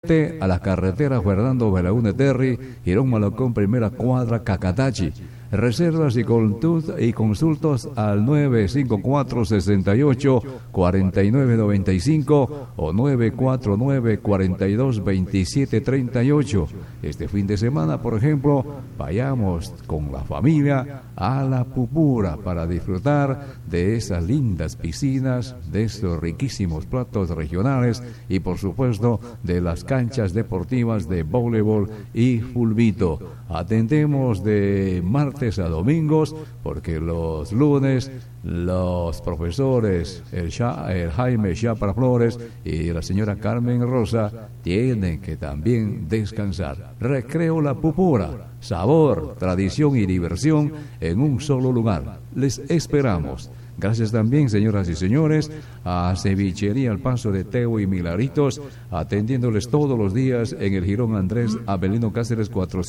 a la carretera Fernando Belaúnde Terry, Girón Malocón, primera cuadra, Cacatachi. Reservas y consultas al 954-68-4995 o 949-42-2738. Este fin de semana, por ejemplo, vayamos con la familia a la Pupura para disfrutar de esas lindas piscinas, de estos riquísimos platos regionales y, por supuesto, de las canchas deportivas de voleibol y fulbito. Atendemos de martes a domingos, porque los lunes los profesores, el Jaime Chapra Flores y la señora Carmen Rosa, tienen que también descansar. Recreo La Pupura, sabor, tradición y diversión en un solo lugar. Les esperamos. Gracias también, señoras y señores, a Cevichería El Paso de Teo y Milaritos, atendiéndoles todos los días en el Jirón Andrés Avelino Cáceres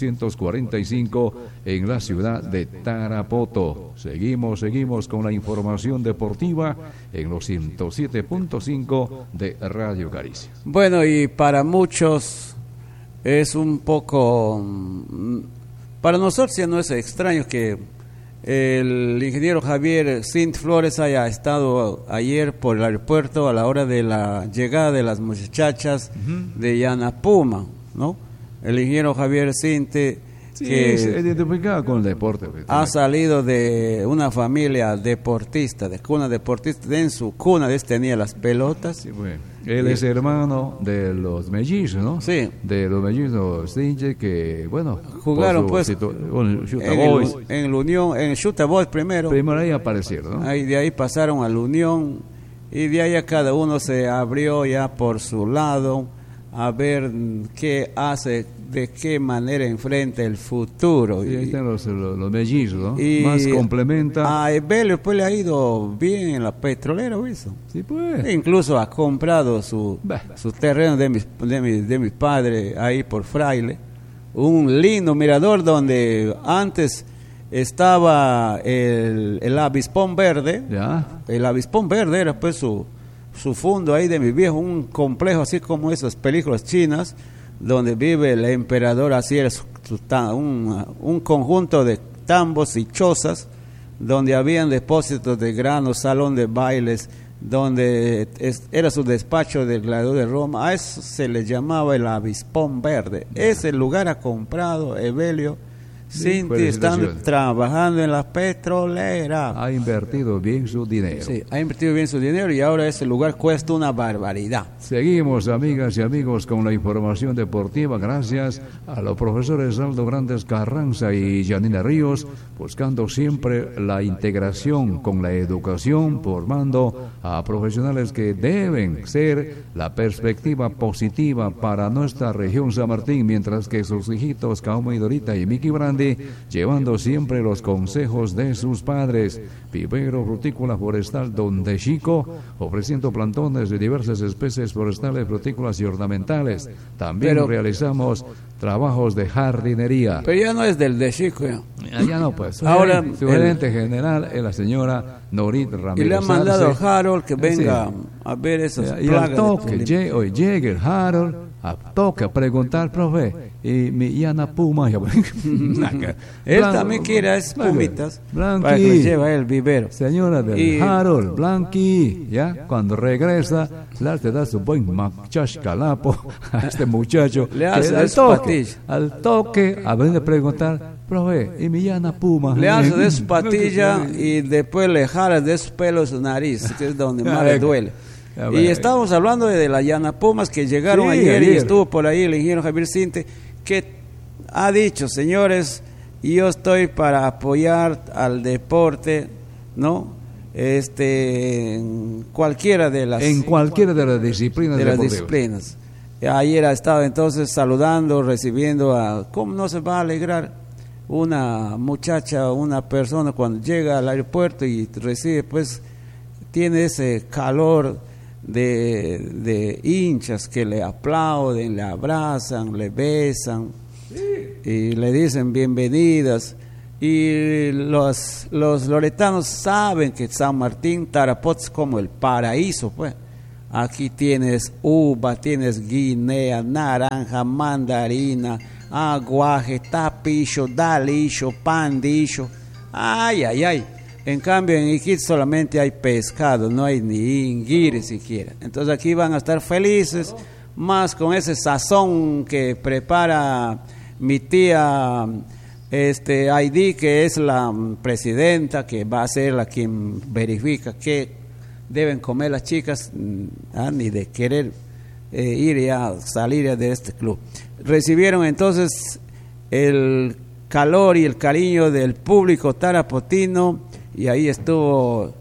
445 en la ciudad de Tarapoto. Seguimos con la información deportiva en los 107.5 de Radio Caricia. Bueno, y para muchos es un poco, para nosotros ya no es extraño que el ingeniero Javier Sint Flores haya estado ayer por el aeropuerto a la hora de la llegada de las muchachas de Yanapuma, ¿no? El ingeniero Javier Sint, que se identifica con el deporte, ha salido de una familia deportista, de cuna deportista. En su cuna tenía las pelotas. Sí, bueno. Él es hermano de los mellizos, ¿no? Sí. De los mellizos Sinche, que, bueno, jugaron pues en la Unión, en Chuta Boys primero. Primero ahí aparecieron, ¿no? De ahí pasaron a la Unión y de ahí a cada uno se abrió ya por su lado a ver qué hace, de qué manera enfrenta el futuro. Y ahí están los mellizos, ¿no? Más complementa. A Evelio pues le ha ido bien en la petrolera, ¿viste? Sí, pues. Incluso ha comprado su terreno de mis padres ahí por Fraile. Un lindo mirador donde antes estaba el avispón verde. Ya. El avispón verde era pues su fondo ahí de mi viejo, un complejo así como esas películas chinas, donde vive el emperador, así era un conjunto de tambos y chozas, donde habían depósitos de granos, salón de bailes, donde era su despacho del gladiador de Roma. A eso se le llamaba el avispón verde. Ese lugar ha comprado Evelio Sinti, están trabajando en la petrolera. Ha invertido bien su dinero. Sí, ha invertido bien su dinero y ahora ese lugar cuesta una barbaridad. Seguimos, amigas y amigos, con la información deportiva gracias a los profesores Aldo Grandes Carranza y Janina Ríos, buscando siempre la integración con la educación, formando a profesionales que deben ser la perspectiva positiva para nuestra región San Martín, mientras que sus hijitos Cauma y Dorita y Miki Brandi llevando siempre los consejos de sus padres. Vivero Frutícola Forestal Donde Chico, ofreciendo plantones de diversas especies forestales, frutícolas y ornamentales. También realizamos trabajos de jardinería. Pero ya no es del de Chico. Ya no, pues. Ahora su gerente general es la señora Norit Ramírez. Y le han mandado a Harold que venga a ver esas plagas. Y al toque, llegue el Harold, toca preguntar, profe, y mi Yanapuma. Él también quiere esas pumitas Blanqui, para que le lleve el vivero. Señora del Harold, Blanqui, ya, cuando regresa, te da su buen machascalapo a este muchacho. Le hace al toque, a venir a preguntar, profe, y mi Yanapuma. Le hace de su patilla y después le jala de sus pelos su nariz, que es donde más le duele. Y estábamos hablando de las Yanapumas que llegaron ayer y estuvo por ahí el ingeniero Javier Sinte, que ha dicho, señores, yo estoy para apoyar al deporte, ¿no? En cualquiera de las disciplinas. Ayer ha estado entonces saludando, recibiendo ¿cómo no se va a alegrar una muchacha, una persona cuando llega al aeropuerto y recibe, pues, tiene ese calor de hinchas que le aplauden, le abrazan, le besan y le dicen bienvenidas? Y los loretanos saben que San Martín, Tarapoto es como el paraíso, pues. aquí tienes uva, tienes guinea, naranja, mandarina, aguaje, tapicho, dalicho, pandillo. Ay, ay, ay. En cambio en Iquitos solamente hay pescado, no hay ni inguire siquiera. Entonces aquí van a estar felices, más con ese sazón que prepara mi tía Aidí, que es la presidenta, que va a ser la quien verifica qué deben comer las chicas, ni de querer ir ya, salir ya de este club. Recibieron entonces el calor y el cariño del público tarapotino, y ahí estuvo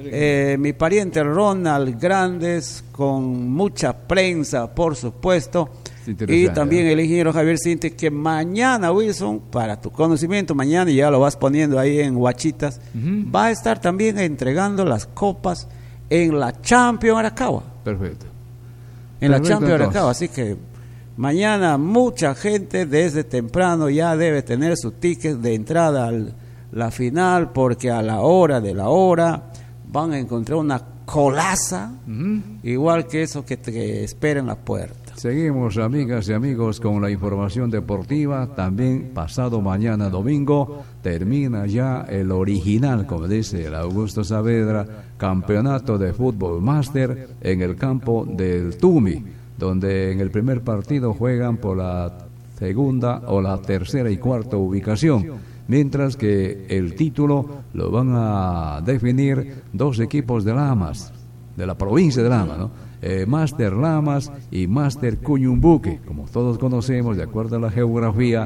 mi pariente Ronald Grandes, con mucha prensa, por supuesto, y también el ingeniero Javier Sinte, que mañana, Wilson, para tu conocimiento, mañana, y ya lo vas poniendo ahí en Huachitas, va a estar también entregando las copas en la Champions Aracagua. Perfecto. En la Champions Aracagua, así que mañana mucha gente desde temprano ya debe tener su ticket de entrada a la final, porque a la hora de la hora van a encontrar una colaza, igual que eso que te espera en la puerta. Seguimos, amigas y amigos, con la información deportiva. También pasado mañana domingo termina ya el original, como dice el Augusto Saavedra, campeonato de fútbol máster en el campo del Tumi, donde en el primer partido juegan por la segunda o la tercera y cuarta ubicación, mientras que el título lo van a definir dos equipos de Lamas, de la provincia de Lamas, ¿no? Máster Lamas y Máster Cuñumbuque. Como todos conocemos, de acuerdo a la geografía,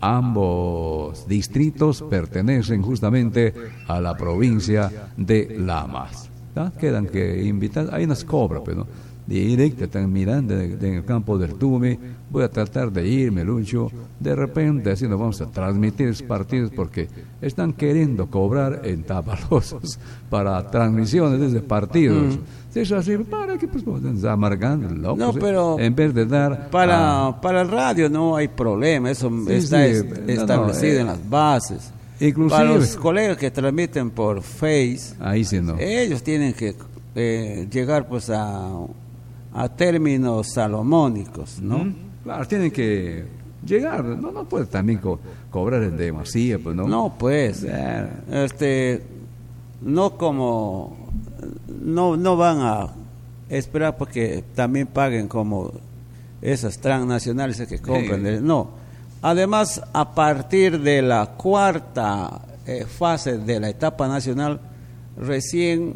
ambos distritos pertenecen justamente a la provincia de Lamas. ¿Ah? Quedan que invitar, hay unas cobras, pero ¿no? Directo, están mirando en el campo del Tumi. Voy a tratar de irme, Lucho. De repente, así nos vamos a transmitir esos partidos, porque están queriendo cobrar en Tapalosos para transmisiones de esos partidos. Eso así, para que pues amargando, locos, no, pero en vez de dar para el radio no hay problema, eso está establecido en las bases. Inclusive para los colegas que transmiten por Face, ahí sí no. Ellos tienen que llegar pues a términos salomónicos, ¿no? Claro, tienen que llegar, no puede también cobrar en demasía, pues no. No, pues, no como, no van a esperar porque también paguen como esas transnacionales que compran, no. Además, a partir de la cuarta fase de la etapa nacional, recién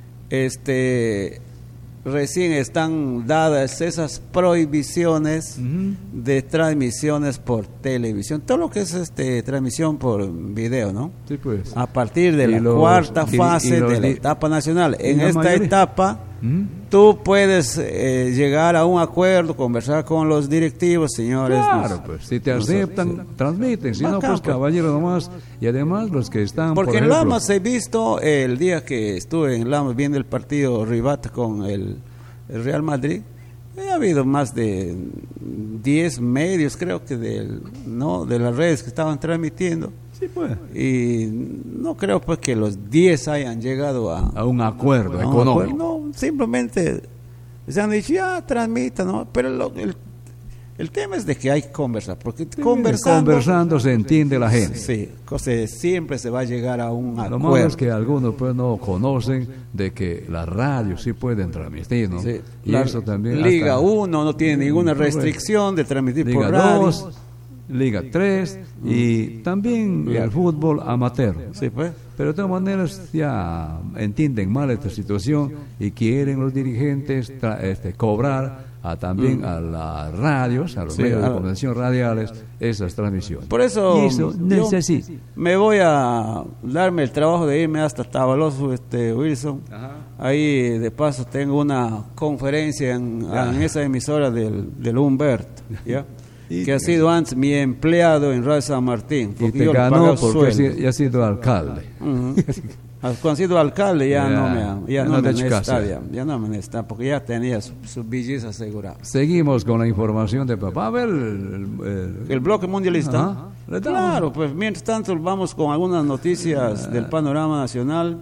están dadas esas prohibiciones de transmisiones por televisión, todo lo que es transmisión por video, ¿no? Sí, pues. A partir de la cuarta fase de la etapa nacional. En esta etapa tú puedes llegar a un acuerdo, conversar con los directivos, señores. Claro, pues si te aceptan, transmiten, si no, pues caballero nomás. Y además los que están, porque por en ejemplo, Lamas he visto el día que estuve en Lamas viendo el partido Ribata con el Real Madrid, ha habido más de 10 medios, creo que de las redes que estaban transmitiendo. Sí, pues. Y no creo pues que los 10 hayan llegado a un acuerdo económico. No, simplemente se han dicho, ya transmita, ¿no? Pero el tema es de que hay que conversar, porque sí, conversando se entiende la gente. Sí, siempre se va a llegar a un acuerdo. Lo malo es que algunos pues no conocen de que las radios sí pueden transmitir, ¿no? Sí. Y eso también. Liga 1 no tiene ninguna restricción de transmitir Liga por radio. 2, Liga 3 y también el fútbol amateur. Sí, pues. Pero de todas maneras ya entienden mal esta situación y quieren los dirigentes cobrar también a las radios, a los medios de comunicación radiales, esas transmisiones. Por eso, necesito. Me voy a darme el trabajo de irme hasta Tabaloso, Wilson. Ajá. Ahí de paso tengo una conferencia en esa emisora del Humberto, ¿ya? Que ha sido antes mi empleado en Radio San Martín. Y te ganó porque ya ha sido alcalde. Cuando ha sido alcalde ya no me necesita, porque ya tenía su billete asegurado. Seguimos con la información de papá. A ver el bloque mundialista. Claro, pues mientras tanto vamos con algunas noticias del panorama nacional.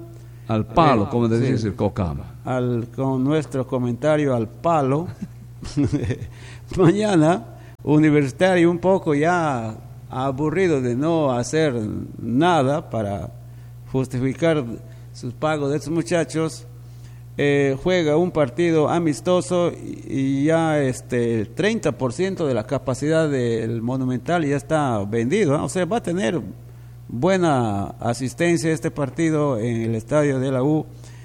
Al palo, como decís el Cocama. Con nuestro comentario al palo. Mañana, Universitario un poco ya aburrido de no hacer nada para justificar sus pagos de estos muchachos, juega un partido amistoso y ya 30% de la capacidad del Monumental ya está vendido, ¿no? O sea, va a tener buena asistencia este partido en el estadio de la U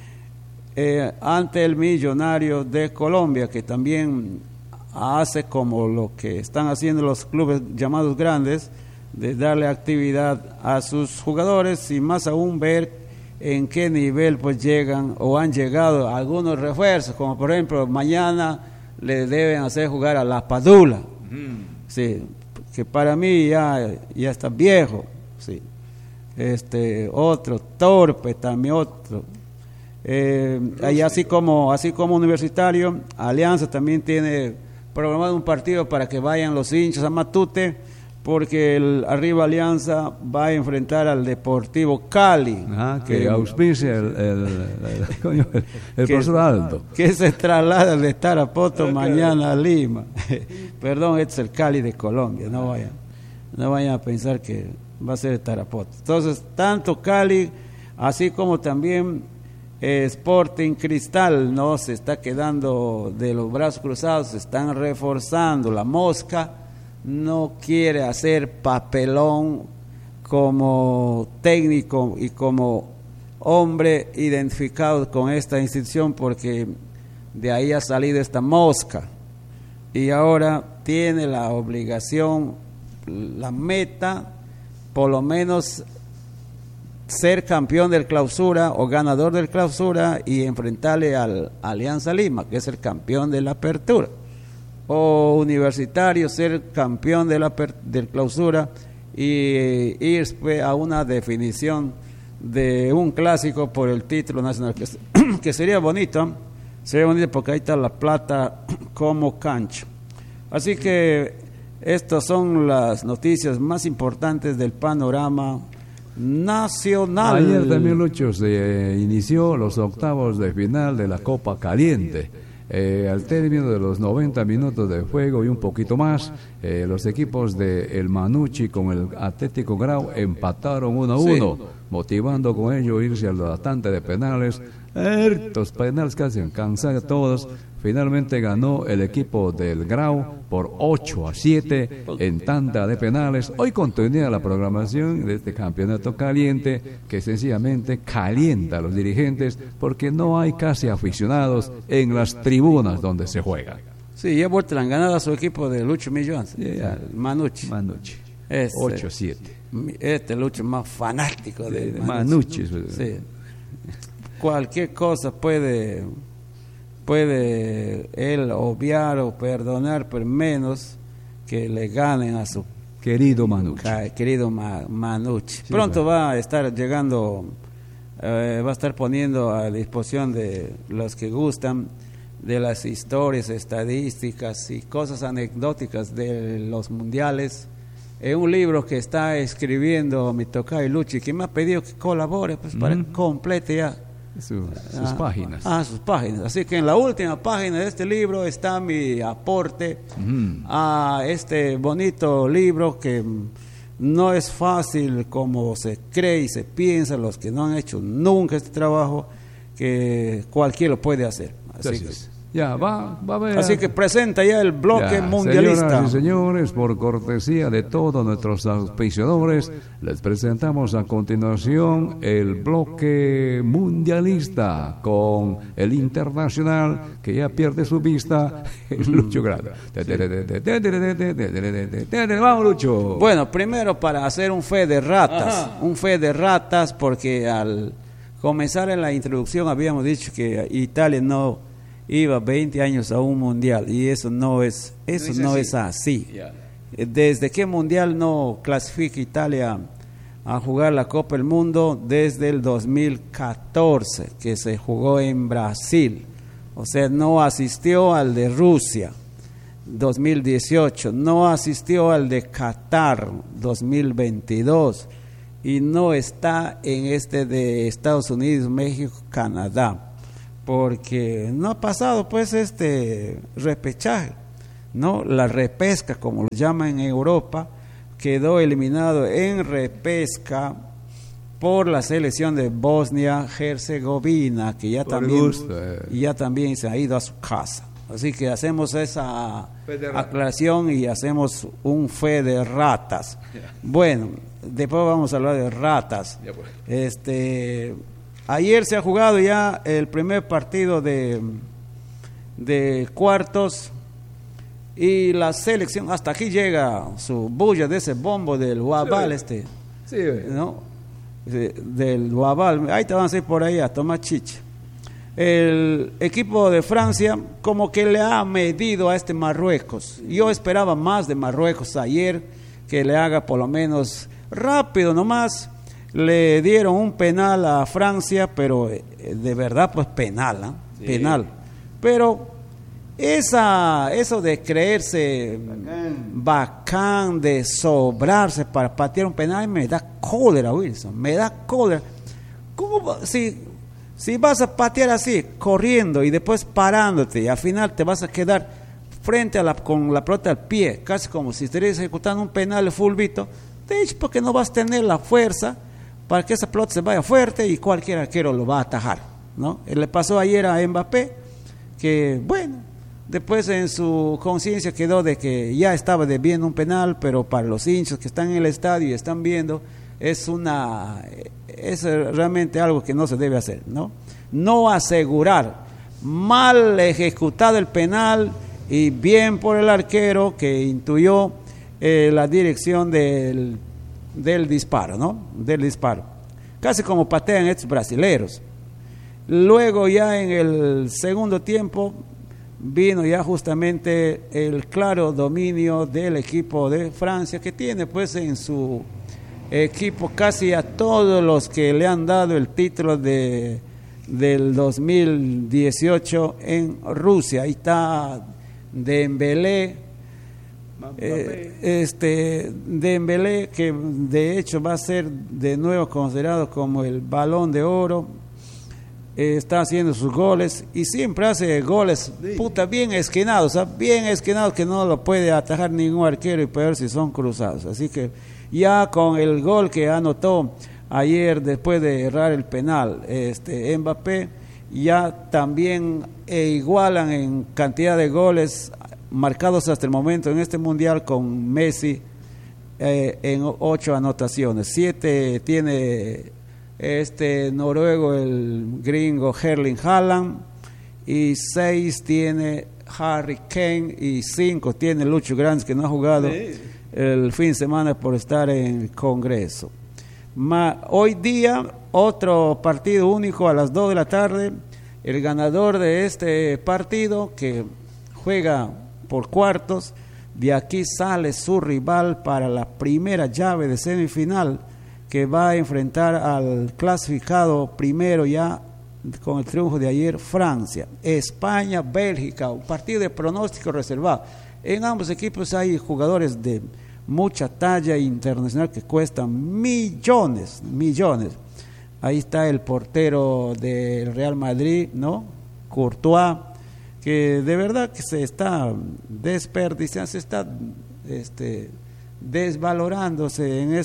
ante el Millonario de Colombia, que también hace como lo que están haciendo los clubes llamados grandes, de darle actividad a sus jugadores y más aún ver en qué nivel pues llegan o han llegado algunos refuerzos, como por ejemplo mañana le deben hacer jugar a La Padula, sí, que para mí ya está viejo, sí. Otro Torpe también, otro y así como Universitario, Alianza también tiene programado un partido para que vayan los hinchas a Matute, porque arriba Alianza va a enfrentar al Deportivo Cali, que auspicia el profesor Aldo, que se traslada de Tarapoto mañana a Lima. Perdón, este es el Cali de Colombia, no vayan a pensar que va a ser el Tarapoto. Entonces, tanto Cali, así como también Sporting Cristal, no se está quedando de los brazos cruzados, se están reforzando. La Mosca no quiere hacer papelón como técnico y como hombre identificado con esta institución, porque de ahí ha salido esta Mosca y ahora tiene la obligación, la meta, por lo menos ser campeón del Clausura o ganador del Clausura y enfrentarle al Alianza Lima, que es el campeón de la Apertura, o Universitario ser campeón del Clausura y ir a una definición de un clásico por el título nacional, que sería bonito porque ahí está la plata como cancha. Así que estas son las noticias más importantes del panorama nacional. Ayer también, Lucho, se inició los octavos de final de la Copa Caliente. Al término de los 90 minutos de juego y un poquito más, los equipos de el Manucci con el Atlético Grau empataron 1-1, motivando con ello irse a la tanda de penales. Estos penales casi cansan a todos. Finalmente ganó el equipo del Grau por 8-7 en tanda de penales. Hoy continúa la programación de este campeonato caliente, que sencillamente calienta a los dirigentes porque no hay casi aficionados en las tribunas donde se juega. Sí, ya vuelta la han ganado a su equipo de Lucho Millón, Manucci. 8-7. Lucho más fanático de Manucci. Sí. Cualquier cosa puede él obviar o perdonar, pero menos que le ganen a su querido Manucci. Manucci. Pronto va a estar llegando, va a estar poniendo a disposición de los que gustan de las historias, estadísticas y cosas anecdóticas de los mundiales, un libro que está escribiendo mi tocayo Luchi, que me ha pedido que colabore pues, para que complete ya sus páginas. Sus páginas. Así que en la última página de este libro está mi aporte a este bonito libro, que no es fácil como se cree y se piensa, los que no han hecho nunca este trabajo, que cualquiera lo puede hacer. Va a ver. Así que presenta ya el bloque mundialista. Señoras y señores, por cortesía de todos nuestros auspiciadores, les presentamos a continuación el bloque mundialista con el internacional que ya pierde su vista, Lucho Grado. Vamos, Lucho. Bueno, primero para hacer un fe de ratas, porque al comenzar en la introducción habíamos dicho que Italia no iba 20 años a un mundial, y eso no es así. ¿Desde qué mundial no clasifica Italia a jugar la Copa del Mundo? Desde el 2014, que se jugó en Brasil. O sea, no asistió al de Rusia 2018, no asistió al de Qatar 2022 y no está en este de Estados Unidos, México, Canadá, porque no ha pasado pues este repechaje, ¿no? La repesca, como lo llaman en Europa, quedó eliminado en repesca por la selección de Bosnia-Herzegovina, que ya también se ha ido a su casa. Así que hacemos esa aclaración y hacemos un fe de ratas. Bueno, después vamos a hablar de ratas. Ayer se ha jugado ya el primer partido de cuartos y la selección, hasta aquí llega su bulla de ese bombo del Guabal, ¿no? Del Guabal, ahí te van a ir por ahí a tomar chicha. El equipo de Francia como que le ha medido a este Marruecos. Yo esperaba más de Marruecos ayer, que le haga por lo menos rápido nomás. Le dieron un penal a Francia, pero de verdad pues penal, ¿eh? Sí. Penal. Pero eso de creerse bacán, de sobrarse para patear un penal, me da cólera, Wilson, me da cólera. ¿Cómo si vas a patear así, corriendo y después parándote, y al final te vas a quedar frente con la pelota al pie, casi como si estuvieras ejecutando un penal de fulbito, de hecho, porque no vas a tener la fuerza para que esa pelota se vaya fuerte y cualquier arquero lo va a atajar, ¿no? Le pasó ayer a Mbappé, que bueno, después en su conciencia quedó de que ya estaba debiendo un penal, pero para los hinchas que están en el estadio y están viendo, es realmente algo que no se debe hacer, ¿no? No asegurar, mal ejecutado el penal y bien por el arquero que intuyó la dirección del disparo, ¿no? Del disparo. Casi como patean estos brasileros. Luego ya en el segundo tiempo vino ya justamente el claro dominio del equipo de Francia, que tiene pues en su equipo casi a todos los que le han dado el título del 2018 en Rusia. Ahí está Dembélé, Dembélé, que de hecho va a ser de nuevo considerado como el Balón de Oro. Está haciendo sus goles y siempre hace goles bien esquinados, bien esquinados, que no lo puede atajar ningún arquero, y peor si son cruzados. Así que ya con el gol que anotó ayer después de errar el penal Mbappé, ya también igualan en cantidad de goles marcados hasta el momento en este mundial con Messi, en 8 anotaciones. 7 tiene noruego, el gringo Erling Haaland, y 6 tiene Harry Kane, y 5 tiene Lucho Grans, que no ha jugado el fin de semana por estar en el Congreso. Hoy día otro partido único a las 2 de la tarde. El ganador de este partido, que juega por cuartos, de aquí sale su rival para la primera llave de semifinal, que va a enfrentar al clasificado primero ya con el triunfo de ayer, Francia. España, Bélgica, un partido de pronóstico reservado. En ambos equipos hay jugadores de mucha talla internacional que cuestan millones. Ahí está el portero del Real Madrid, ¿no? Courtois, que de verdad que se está desperdiciando, se está desvalorándose en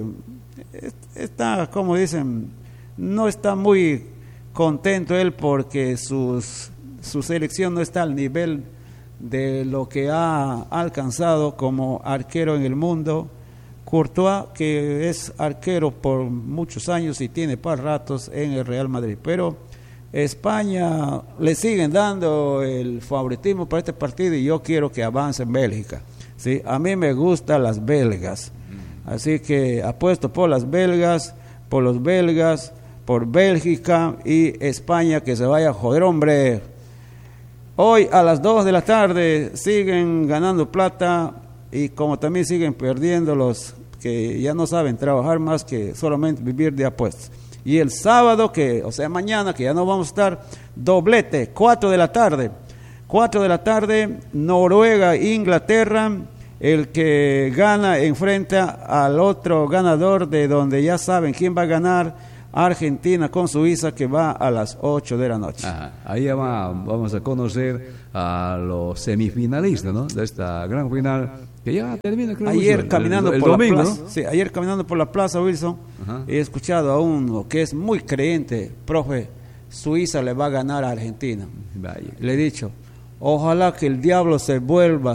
está, como dicen, no está muy contento él porque su selección no está al nivel de lo que ha alcanzado como arquero en el mundo. Courtois, que es arquero por muchos años y tiene par ratos en el Real Madrid, pero España le siguen dando el favoritismo para este partido, y yo quiero que avance en Bélgica, ¿sí? A mí me gustan las belgas, así que apuesto por las belgas, por los belgas, por Bélgica y España, que se vaya a joder, hombre. Hoy a las 2 de la tarde siguen ganando plata, y como también siguen perdiendo los que ya no saben trabajar más que solamente vivir de apuestas. Y el sábado, mañana, que ya no vamos a estar, doblete, 4 de la tarde, Noruega, Inglaterra, el que gana enfrenta al otro ganador de donde ya saben quién va a ganar, Argentina con Suiza, que va a las 8 de la noche. Ajá. Ahí vamos a conocer a los semifinalistas, ¿no?, de esta gran final que ya termina, creo. Ayer caminando el por domingo, la plaza, ¿no? sí, ayer caminando por la plaza, Wilson, Ajá. he escuchado a uno que es muy creyente, profe, Suiza le va a ganar a Argentina. Vaya. Le he dicho, ojalá que el diablo se vuelva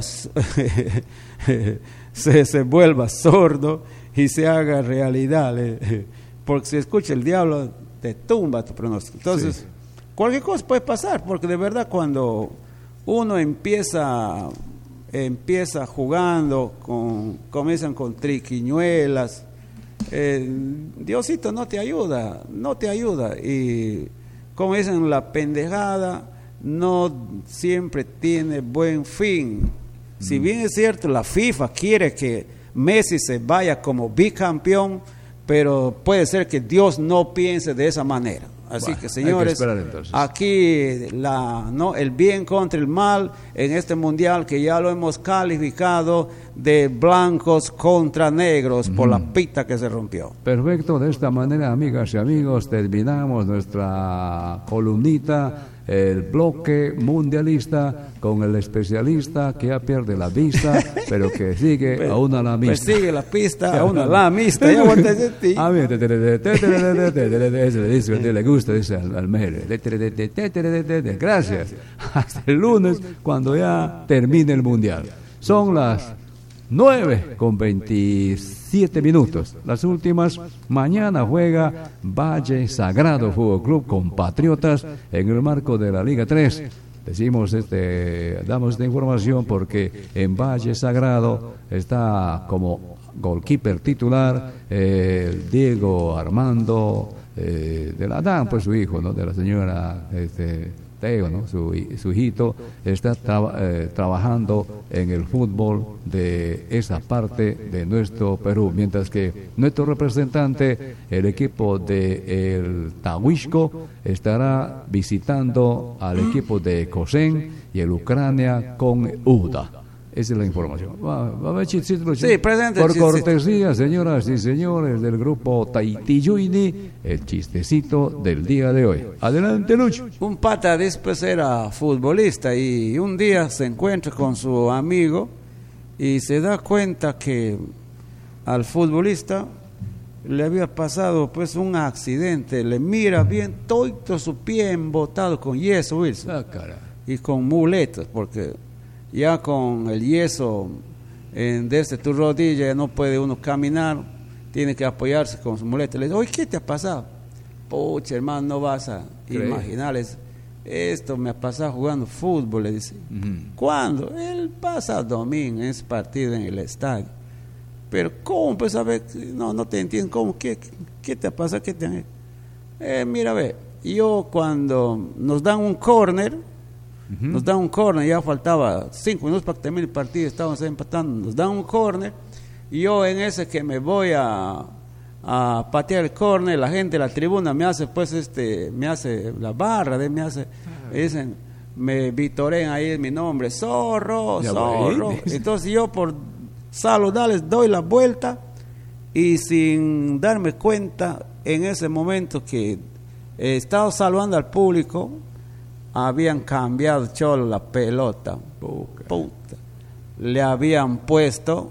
se vuelva sordo y se haga realidad, porque si escucha el diablo te tumba tu pronóstico. Entonces, Sí. cualquier cosa puede pasar, porque de verdad cuando uno empieza jugando, comienzan con triquiñuelas, Diosito no te ayuda, y como dicen, la pendejada no siempre tiene buen fin. Si bien es cierto, la FIFA quiere que Messi se vaya como bicampeón, pero puede ser que Dios no piense de esa manera. Así Bueno, que, señores, hay que esperar, aquí el bien contra el mal en este mundial, que ya lo hemos calificado de blancos contra negros por la pita que se rompió. Perfecto, de esta manera, amigas y amigos, terminamos nuestra columnita, el bloque mundialista, con el especialista que ya pierde la vista, pero que sigue aún a la Pues mista. sigue la pista, aún a la mista. Ya aguanta ese ti. A mí, le gusta, dice al Mere. Gracias. Hasta el lunes, cuando ya termine el mundial. Son las 9:27. Las últimas. Mañana juega Valle Sagrado Fútbol Club con Patriotas en el marco de la Liga 3. Damos esta información porque en Valle Sagrado está como goalkeeper titular Diego Armando de la Dan, pues su hijo, ¿no?, de la señora Teo, ¿no?, su hijito está trabajando en el fútbol de esa parte de nuestro Perú, mientras que nuestro representante, el equipo de el Tahuixco, estará visitando al equipo de Cosén y el Ucrania con UDA. Esa es la información. Va a haber chistecito. Sí, presente Por el chistecito. cortesía, señoras y señores del grupo Taitiyuini, el chistecito del día de hoy. Adelante, Lucho. Un pata después era futbolista y un día se encuentra con su amigo y se da cuenta que al futbolista le había pasado pues un accidente. Le mira bien todo su pie embotado con yeso, Wilson, Ah, cara. y con muletas, porque ya con el yeso desde tu rodilla ya no puede uno caminar, tiene que apoyarse con su muleta. Le dice, oye, ¿qué te ha pasado? Pucha, hermano, no vas a imaginarles, esto me ha pasado jugando fútbol, le dice. ¿Cuándo? El pasado domingo, en ese partido en el estadio. Pero ¿cómo? Pues a ver, no te entiendo, ¿cómo? ¿Qué te ha pasado? ¿Qué te mira, ve, yo cuando nos dan un córner, ya faltaba 5 minutos para que termine el partido, estábamos empatando, nos dan un córner, y yo en ese que me voy a patear el córner, la gente de la tribuna me hace pues me hace la barra, me dicen, me vitorean ahí mi nombre, zorro. Entonces yo por saludarles doy la vuelta y sin darme cuenta en ese momento que estaba saludando al público, habían cambiado cholo la pelota. Puta. Le habían puesto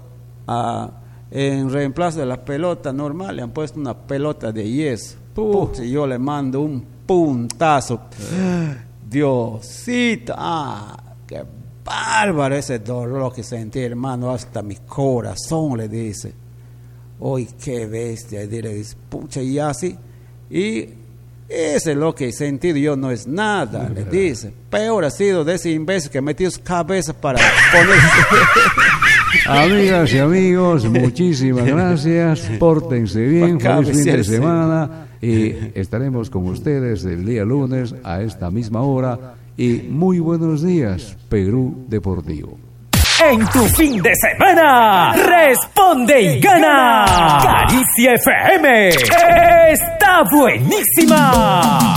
en reemplazo de la pelota normal, le han puesto una pelota de yeso. Puta, yo le mando un puntazo. Diosito, qué bárbaro ese dolor que sentí, hermano, hasta mi corazón, le dice. Uy, qué bestia, le dice, pucha, y así, y ese es lo que he sentido yo, no es nada, le dice. Peor ha sido de ese imbécil que metió su cabeza para ponerse. Amigas y amigos, muchísimas gracias, pórtense bien, feliz fin de semana y estaremos con ustedes el día lunes a esta misma hora y muy buenos días, Perú Deportivo. En tu fin de semana, responde y gana. Caricia FM está buenísima.